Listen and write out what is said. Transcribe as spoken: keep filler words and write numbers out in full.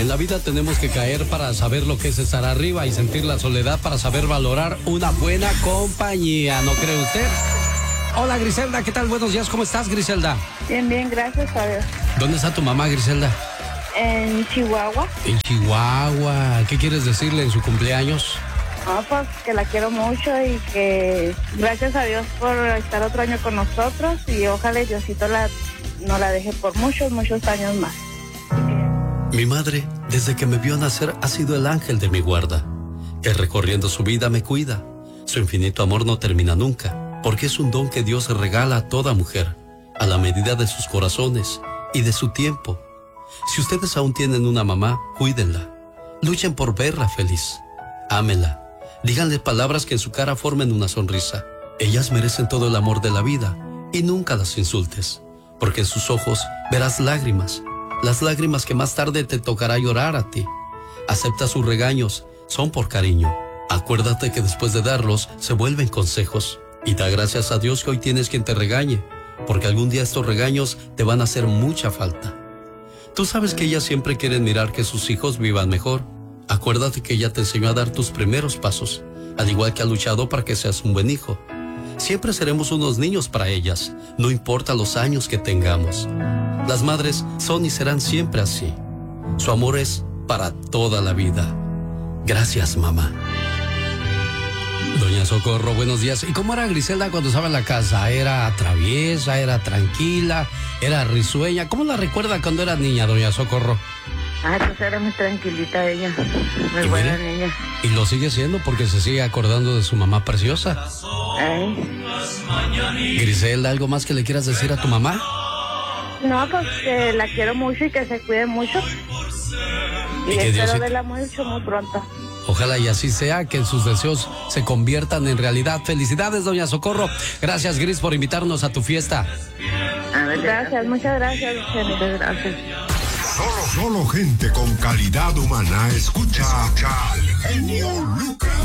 En la vida tenemos que caer para saber lo que es estar arriba y sentir la soledad para saber valorar una buena compañía, ¿no cree usted? Hola, Griselda, ¿qué tal? Buenos días, ¿cómo estás, Griselda? Bien, bien, gracias a Dios. ¿Dónde está tu mamá, Griselda? En Chihuahua. En Chihuahua. ¿Qué quieres decirle en su cumpleaños? No, pues que la quiero mucho y que gracias a Dios por estar otro año con nosotros y ojalá Diosito la, no la deje por muchos, muchos años más. Mi madre, desde que me vio nacer, ha sido el ángel de mi guarda, que recorriendo su vida me cuida. Su infinito amor no termina nunca, porque es un don que Dios regala a toda mujer, a la medida de sus corazones y de su tiempo. Si ustedes aún tienen una mamá, cuídenla. Luchen por verla feliz. Ámenla. Díganle palabras que en su cara formen una sonrisa. Ellas merecen todo el amor de la vida y nunca las insultes, porque en sus ojos verás lágrimas. Las lágrimas que más tarde te tocará llorar a ti. Acepta sus regaños, son por cariño. Acuérdate que después de darlos, se vuelven consejos. Y da gracias a Dios que hoy tienes quien te regañe, porque algún día estos regaños te van a hacer mucha falta. Tú sabes que ellas siempre quieren mirar que sus hijos vivan mejor. Acuérdate que ella te enseñó a dar tus primeros pasos, al igual que ha luchado para que seas un buen hijo. Siempre seremos unos niños para ellas, no importa los años que tengamos. Las madres son y serán siempre así. Su amor es para toda la vida. Gracias, mamá. Doña Socorro, buenos días. ¿Y cómo era Griselda cuando estaba en la casa? ¿Era traviesa, era tranquila, era risueña? ¿Cómo la recuerda cuando era niña, doña Socorro? Ay, pues era muy tranquilita ella, muy ¿Y buena mire? niña. Y lo sigue siendo porque se sigue acordando de su mamá preciosa. Ay. Griselda, ¿algo más que le quieras decir a tu mamá? No, pues que la quiero mucho y que se cuide mucho. Y, Y que espero Diosito- verla mucho, muy pronto. Ojalá y así sea, que sus deseos se conviertan en realidad. Felicidades, doña Socorro. Gracias, Gris, por invitarnos a tu fiesta. A ver, gracias, muchas gracias, muchas gracias. Solo, solo gente con calidad humana escucha, escucha al genio Lucas.